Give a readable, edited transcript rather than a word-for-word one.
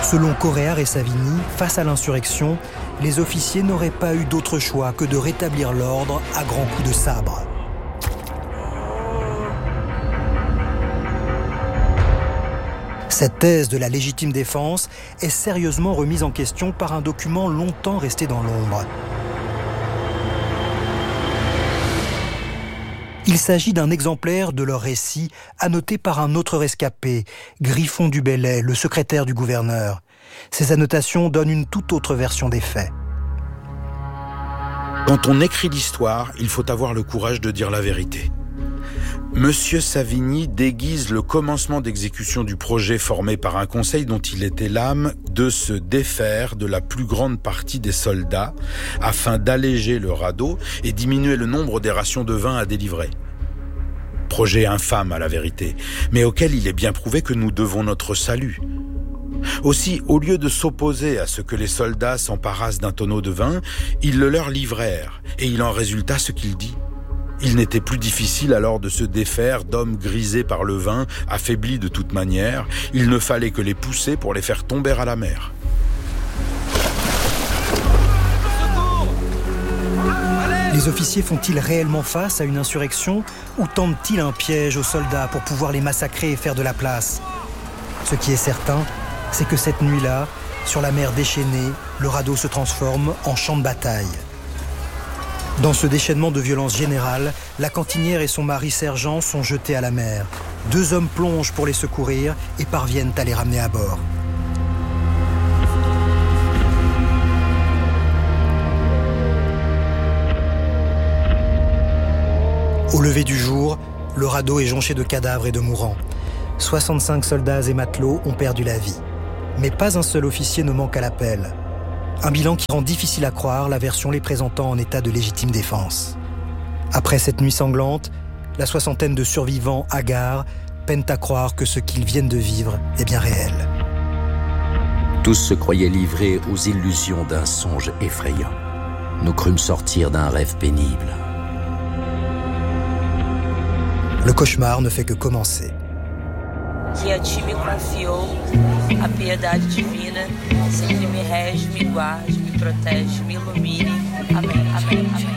Selon Coréard et Savigny, face à l'insurrection, les officiers n'auraient pas eu d'autre choix que de rétablir l'ordre à grands coups de sabre. Cette thèse de la légitime défense est sérieusement remise en question par un document longtemps resté dans l'ombre. Il s'agit d'un exemplaire de leur récit annoté par un autre rescapé, Griffon du Bellay, le secrétaire du gouverneur. Ces annotations donnent une toute autre version des faits. Quand on écrit l'histoire, il faut avoir le courage de dire la vérité. Monsieur Savigny déguise le commencement d'exécution du projet formé par un conseil dont il était l'âme de se défaire de la plus grande partie des soldats afin d'alléger le radeau et diminuer le nombre des rations de vin à délivrer. Projet infâme à la vérité, mais auquel il est bien prouvé que nous devons notre salut. Aussi, au lieu de s'opposer à ce que les soldats s'emparassent d'un tonneau de vin, ils le leur livrèrent et il en résulta ce qu'il dit. Il n'était plus difficile alors de se défaire d'hommes grisés par le vin, affaiblis de toute manière. Il ne fallait que les pousser pour les faire tomber à la mer. Les officiers font-ils réellement face à une insurrection ou tentent-ils un piège aux soldats pour pouvoir les massacrer et faire de la place ? Ce qui est certain, c'est que cette nuit-là, sur la mer déchaînée, le radeau se transforme en champ de bataille. Dans ce déchaînement de violence générale, la cantinière et son mari sergent sont jetés à la mer. 2 hommes plongent pour les secourir et parviennent à les ramener à bord. Au lever du jour, le radeau est jonché de cadavres et de mourants. 65 soldats et matelots ont perdu la vie. Mais pas un seul officier ne manque à l'appel. Un bilan qui rend difficile à croire la version les présentant en état de légitime défense. Après cette nuit sanglante, la 60aine de survivants hagards peinent à croire que ce qu'ils viennent de vivre est bien réel. Tous se croyaient livrés aux illusions d'un songe effrayant. Nous crûmes sortir d'un rêve pénible. Le cauchemar ne fait que commencer. Que a ti me confiou a piedade divina, sempre me rege, me guarde, me protege, me ilumine. Amém, amém, amém.